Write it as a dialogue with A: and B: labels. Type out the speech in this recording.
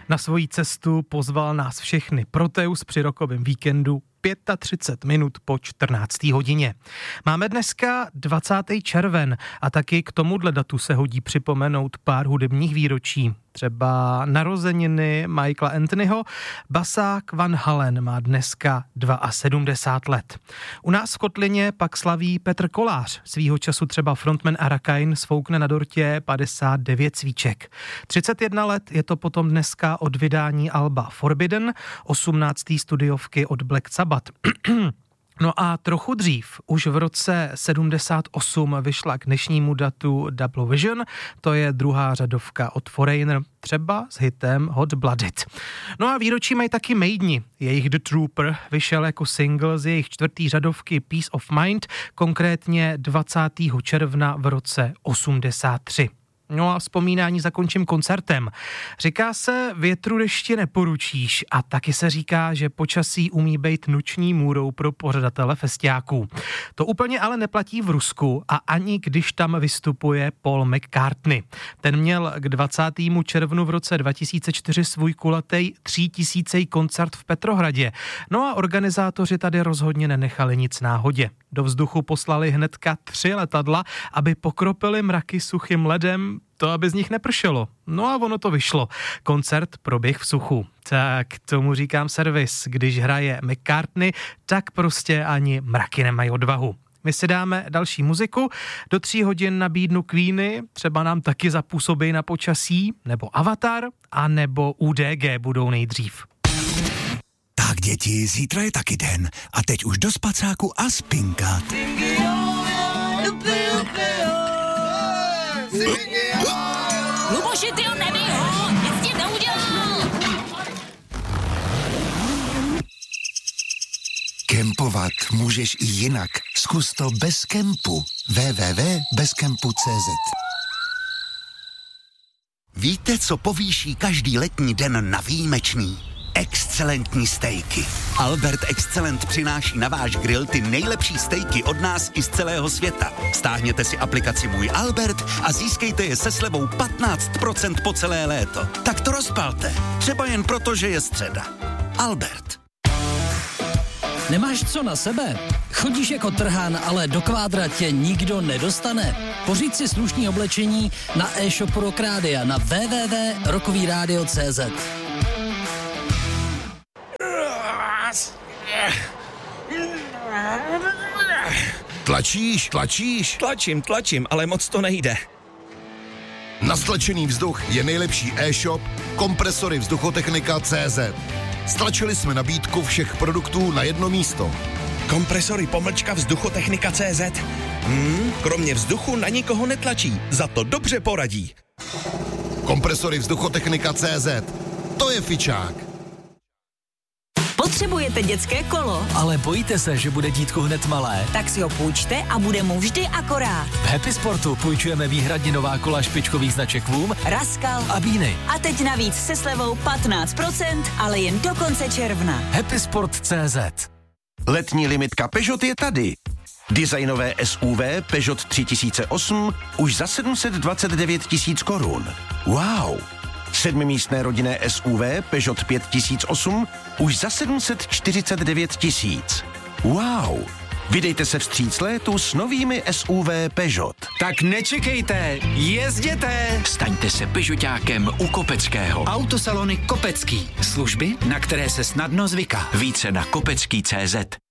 A: Na svoji cestu pozval nás všechny Proteus při rokovém víkendu 35 minut po 14. hodině. Máme dneska 20. červen a taky k tomuhle datu se hodí připomenout pár hudebních výročí. Třeba narozeniny Michaela Anthonyho, basák Van Halen má dneska 72 let. U nás v Kotlině pak slaví Petr Kolář, svýho času třeba frontman Arakain sfoukne na dortě 59 svíček. 31 let je to potom dneska od vydání alba Forbidden, 18. studiovky od Black Sabbath. No a trochu dřív, už v roce 78 vyšla k dnešnímu datu Double Vision, to je druhá řadovka od Foreigner, třeba s hitem Hot Blooded. No a výročí mají taky Maideni, jejich The Trooper vyšel jako single z jejich čtvrtý řadovky Peace of Mind, konkrétně 20. června v roce 83. No a vzpomínání zakončím koncertem. Říká se, větru dešti neporučíš a taky se říká, že počasí umí být noční můrou pro pořadatele festiáků. To úplně ale neplatí v Rusku a ani když tam vystupuje Paul McCartney. Ten měl k 20. červnu v roce 2004 svůj kulatej 3000 koncert v Petrohradě. No a organizátoři tady rozhodně nenechali nic náhodě. Do vzduchu poslali hnedka 3 letadla, aby pokropili mraky suchým ledem, to aby z nich nepršelo. No a ono to vyšlo. Koncert proběh v suchu. Tak tomu říkám servis. Když hraje McCartney, tak prostě ani mraky nemají odvahu. My si dáme další muziku. Do 3 hodin nabídnu Queeny, třeba nám taky zapůsobí na počasí, nebo Avatar, a nebo UDG budou nejdřív.
B: Tak děti, zítra je taky den a teď už do spacáku a spinkat.
C: Luboši, ty ho nebij ho, nic ti neudělal.
B: Kempovat můžeš i jinak. Zkus to bez kempu. www.bezkempu.cz. Víte, co povýší každý letní den na výjimečný? Excelentní stejky. Albert Excellent přináší na váš grill ty nejlepší stejky od nás i z celého světa. Stáhněte si aplikaci Můj Albert a získejte je se slevou 15% po celé léto. Tak to rozpalte. Třeba jen proto, že je středa. Albert.
D: Nemáš co na sebe? Chodíš jako trhán, ale do kvádra tě nikdo nedostane? Pořiď si slušný oblečení na e-shopu Rock Rádia na www.rockovyradio.cz.
E: Tlačíš?
F: Tlačím, ale moc to nejde.
E: Na stlačený vzduch je nejlepší e-shop Kompresory Vzduchotechnika.cz. Stlačili jsme nabídku všech produktů na jedno místo.
F: Kompresory _Vzduchotechnika.cz. Kromě vzduchu na nikoho netlačí, za to dobře poradí.
E: Kompresory Vzduchotechnika.cz. To je fičák.
C: Potřebujete dětské kolo?
D: Ale bojíte se, že bude dítko hned malé?
C: Tak si ho půjčte a bude mu vždy akorát.
D: V Happy Sportu půjčujeme výhradně nová kola špičkových značek Voom,
C: Raskal
D: a Beany.
C: A teď navíc se slevou 15%, ale jen do konce června.
D: Happysport.cz.
G: Letní limitka Peugeot je tady. Designové SUV Peugeot 3008 už za 729 000 korun. Wow! 7místné rodinné SUV Peugeot 5008 už za 749 000. Wow! Vydejte se vstříc létu s novými SUV Peugeot.
H: Tak nečekejte, jezděte!
I: Staňte se Peugeotákem u Kopeckého.
H: Autosalony Kopecký. Služby, na které se snadno zvyká.
I: Více na kopecký.cz.